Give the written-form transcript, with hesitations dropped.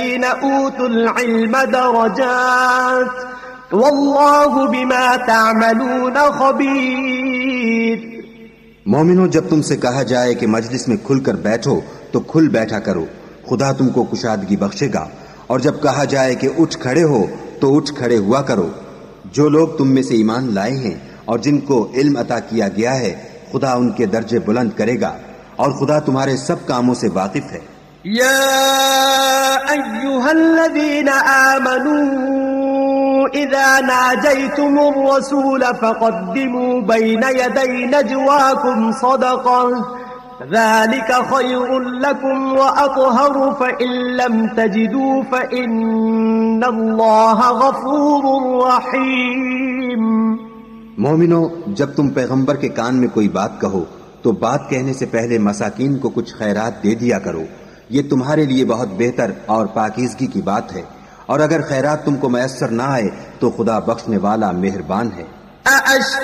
أوتوا العلم درجات والله بما تعملون خبير. مومنو، جب تم سے کہا جائے کہ مجلس میں کھل کر بیٹھو تو کھل بیٹھا کرو، خدا تم کو کشادگی بخشے گا. اور جب کہا جائے کہ اٹھ کھڑے ہو تو اٹھ کھڑے ہوا کرو. جو لوگ تم میں سے ایمان لائے ہیں اور جن کو علم عطا کیا گیا ہے، خدا ان کے درجے بلند کرے گا اور خدا تمہارے سب کاموں سے واقف ہے. يا أيها الذين آمنوا إذا ناجيتم الرسول فقدموا بين يدي نجواكم صدقة ذلك خير لكم وأطهر فإن لم تجدوا فإن الله غفور رحيم. مومنو، جب تم پیغمبر کے کان میں کوئی بات کہو تو بات کہنے سے پہلے مساکین کو کچھ خیرات دے دیا کرو، یہ تمہارے لیے بہت بہتر اور پاکیزگی کی بات ہے. اور اگر خیرات تم کو میسر نہ آئے تو خدا بخشنے والا مہربان ہے.